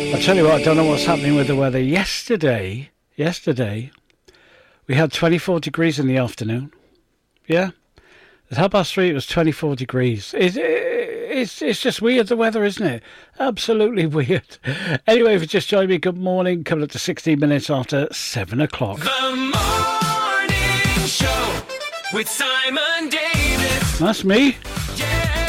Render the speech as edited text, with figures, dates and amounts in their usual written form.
I tell you what, I don't know what's happening with the weather. Yesterday, we had 24 degrees in the afternoon. Yeah? At 3:30 it was 24 degrees. It's just weird, the weather, isn't it? Absolutely weird. Anyway, if you just joined me, good morning. Coming up to 16 minutes after 7 o'clock. The Morning Show with Simon Davis. That's me.